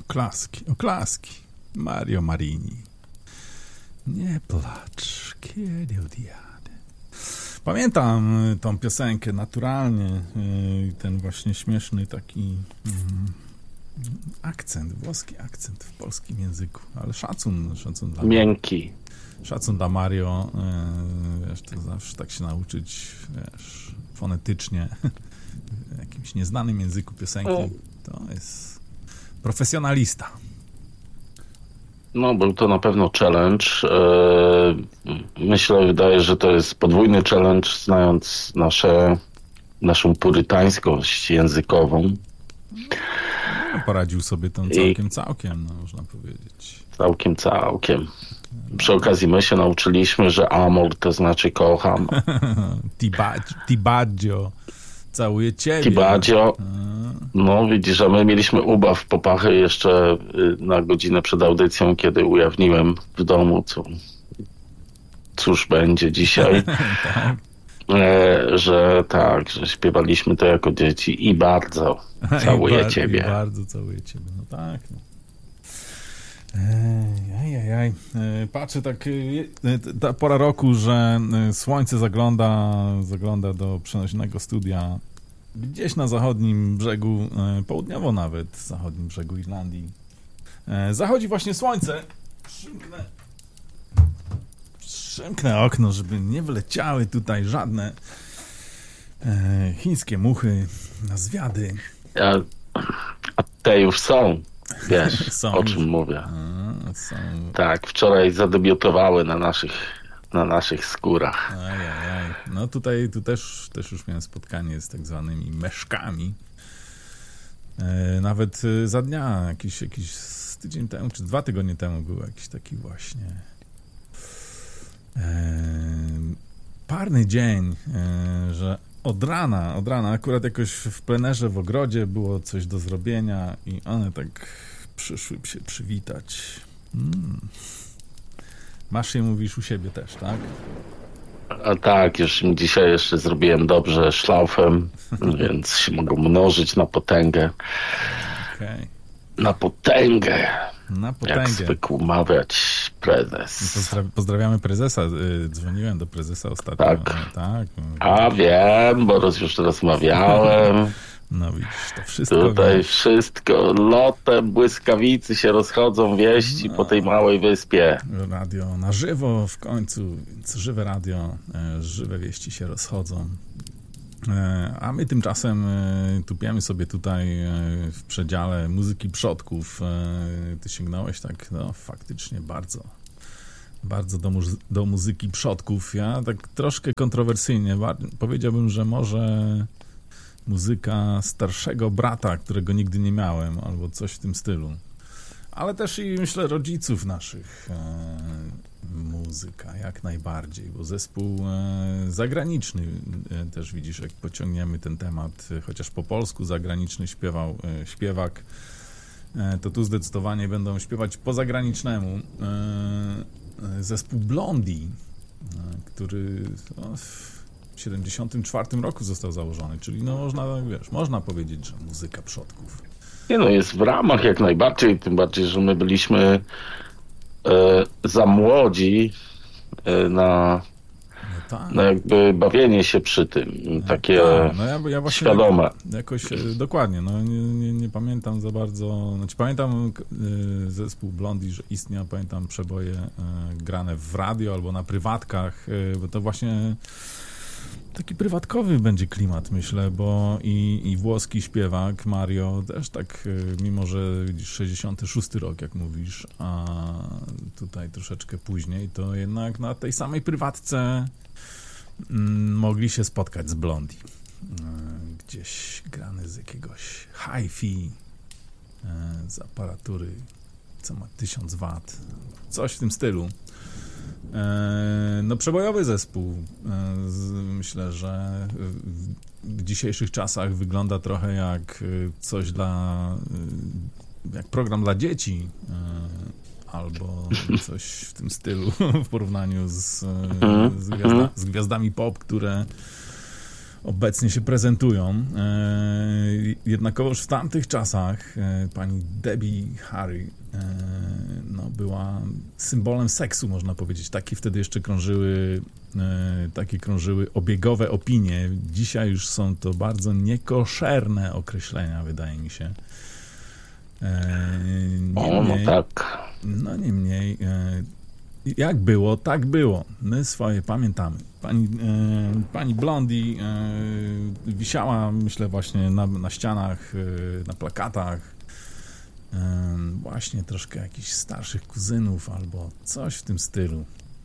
Oklaski. Mario Marini. Nie płacz, kiedy odjadę. Pamiętam tą piosenkę naturalnie, ten właśnie śmieszny taki akcent, włoski akcent w polskim języku, ale szacun dla miękki. Szacun dla Mario, wiesz, to zawsze tak się nauczyć, wiesz, fonetycznie w jakimś nieznanym języku piosenki, to jest profesjonalista. No, był to na pewno challenge. Wydaje, że to jest podwójny challenge, znając naszą purytańskość językową. No, poradził sobie tą całkiem, no, można powiedzieć. Całkiem. Przy okazji my się nauczyliśmy, że amor to znaczy kocham. Ti baggio. Całuję ciebie. Ti baggio. No widzisz, a my mieliśmy ubaw popachy jeszcze na godzinę przed audycją, kiedy ujawniłem w domu, cóż będzie dzisiaj. Tak. Że śpiewaliśmy to jako dzieci i bardzo całuję ciebie. I bardzo całuję ciebie, no tak. No. Patrzę tak, ta pora roku, że słońce zagląda do przenośnego studia gdzieś na zachodnim brzegu, południowo nawet, zachodnim brzegu Irlandii. Zachodzi właśnie słońce. Przymknę okno, żeby nie wleciały tutaj żadne chińskie muchy na zwiady. A te już są. Wiesz, są o czym mówię. Są. Tak, wczoraj zadebiutowały na naszych skórach. Ajajaj. No tutaj tu też już miałem spotkanie z tak zwanymi meszkami. Nawet za dnia, jakiś tydzień temu, czy 2 tygodnie temu był jakiś taki właśnie parny dzień, że od rana, akurat jakoś w plenerze w ogrodzie było coś do zrobienia i one tak przyszły się przywitać. Masz je, mówisz, u siebie też, tak? A tak, już dzisiaj jeszcze zrobiłem dobrze szlaufem, więc się mogą mnożyć na potęgę. Okay. Na potęgę. Jak potęgę. zwykł mawiać prezes. Pozdrawiamy prezesa. Dzwoniłem do prezesa ostatnio. Tak. A wiem, bo już rozmawiałem. No widzisz, to wszystko. Tutaj wszystko lotem błyskawicy się rozchodzą wieści po tej małej wyspie. Radio na żywo w końcu, więc żywe radio, żywe wieści się rozchodzą. A my tymczasem tupiemy sobie tutaj w przedziale muzyki przodków. Ty sięgnąłeś tak, no faktycznie bardzo do muzyki przodków. Ja tak troszkę kontrowersyjnie powiedziałbym, że może muzyka starszego brata, którego nigdy nie miałem, albo coś w tym stylu. Ale też i myślę rodziców naszych muzyka, jak najbardziej, bo zespół zagraniczny też widzisz, jak pociągniemy ten temat, chociaż po polsku zagraniczny śpiewak, to tu zdecydowanie będą śpiewać po zagranicznemu. Zespół Blondie, który w 1974 roku został założony, czyli no można powiedzieć, że muzyka przodków. Nie no, jest w ramach jak najbardziej, tym bardziej, że my byliśmy za młodzi na jakby bawienie się przy tym, takie ja właśnie świadome. Jakoś dokładnie, no nie pamiętam za bardzo, znaczy pamiętam zespół Blondie, że istniał, pamiętam przeboje grane w radio albo na prywatkach, bo to właśnie taki prywatkowy będzie klimat, myślę, bo i włoski śpiewak Mario też tak, mimo że widzisz 66 rok, jak mówisz, a tutaj troszeczkę później, to jednak na tej samej prywatce mogli się spotkać z Blondie. Gdzieś grany z jakiegoś hi-fi, z aparatury, co ma 1000 W, coś w tym stylu. No przebojowy zespół. Myślę, że w dzisiejszych czasach wygląda trochę jak coś jak program dla dzieci, albo coś w tym stylu w porównaniu z gwiazdami pop, które obecnie się prezentują. Jednakowoż w tamtych czasach pani Debbie Harry była symbolem seksu, można powiedzieć. Takie wtedy jeszcze krążyły obiegowe opinie. Dzisiaj już są to bardzo niekoszerne określenia, wydaje mi się. Niemniej, jak było, tak było. My swoje pamiętamy. Pani Blondie wisiała, myślę, właśnie na ścianach, na plakatach. Właśnie troszkę jakichś starszych kuzynów albo coś w tym stylu.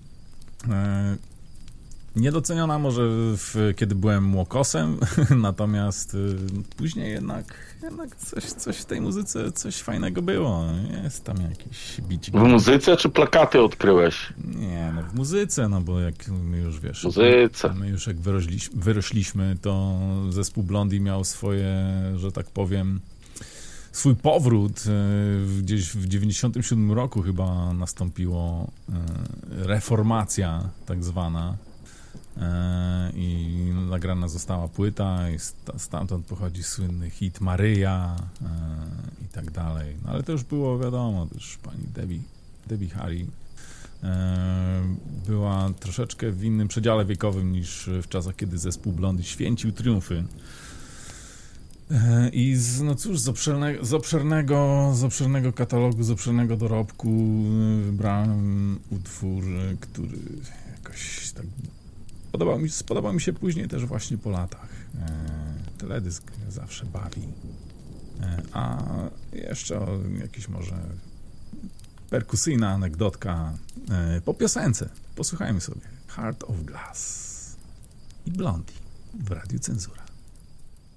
Niedoceniona może kiedy byłem młokosem, natomiast później jednak coś w tej muzyce, coś fajnego było. Jest tam jakiś bicik. W muzyce czy plakaty odkryłeś? Nie, w muzyce, bo jak my już wiesz, my już jak wyrośliśmy, to zespół Blondie miał swoje, że tak powiem, swój powrót. Gdzieś w 97 roku chyba nastąpiło reformacja tak zwana. I nagrana została płyta i stamtąd pochodzi słynny hit Maryja i tak dalej. No ale to już było wiadomo, też pani Debbie Harry była troszeczkę w innym przedziale wiekowym niż w czasach, kiedy zespół Blondie święcił triumfy. I z obszernego katalogu, z obszernego dorobku wybrałem utwór, który jakoś tak spodobał mi się później też właśnie po latach. Teledysk zawsze bawi. A jeszcze jakiś może perkusyjna anegdotka po piosence. Posłuchajmy sobie. Heart of Glass i Blondie w Radiu Cenzura.